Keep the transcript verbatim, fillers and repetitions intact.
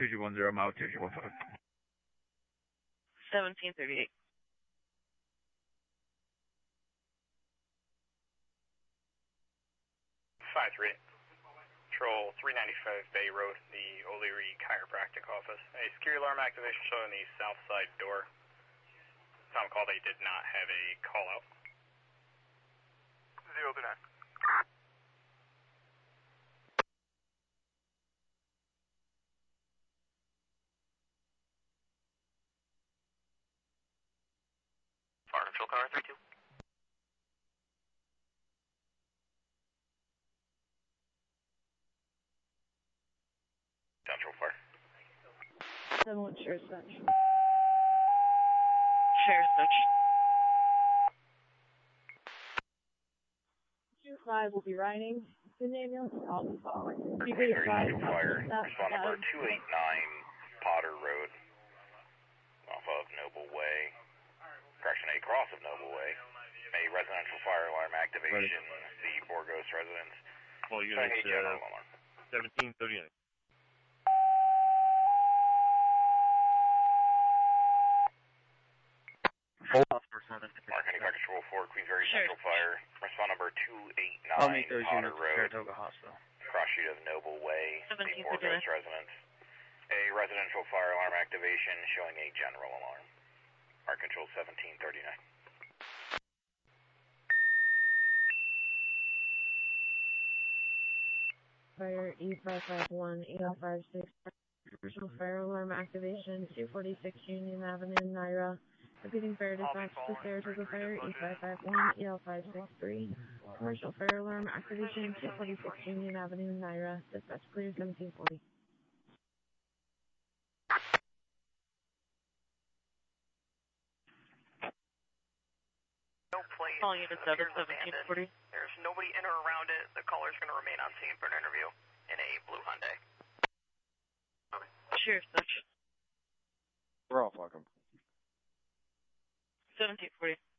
two two one zero, mile two two one five. seventeen thirty-eight. five three. Patrol three ninety-five Bay Road, the O'Leary Chiropractic Office. A security alarm activation showing the south side door. Tom called they did not have a call out. zero two nine. Fire control car three two. Central Fire. seven one Sheriff's Bench. Sheriff's Bench. two five will be riding. The ambulance I'll be following. Be Commissioner advised. Central Fire. That, Respond that, number two eight nine Potter Road. Off of Noble Way. Correction, a cross of Noble Way. A residential fire alarm activation. The Borgos residence. Well, Showing a units, general uh, alarm. seventeen thirty-nine. Mark Fire Control four, Queensbury Sure. Central Fire. Respond number two eight I'll nine meet those Potter units at Road. Saratoga Hospital. Cross street of Noble Way. The seventeen Borgos thirty-nine. residence. A residential fire alarm activation showing a general alarm. Mark Control seventeen thirty-nine. Fire E five five one eight five six. Commercial fire alarm activation. two forty-six Union Avenue, Naira. Repeating fire dispatch to Saratoga Fire E five five one eight five six three. Commercial fire alarm activation. two forty-six Union Avenue, Naira. Dispatch clear seventeen forty. No plate. Calling unit seven, seventeen forty. There's nobody in or around it. The caller's going to remain on scene for an interview in a blue Hyundai. Sheriff's Bench. We're off, welcome. seventeen forty.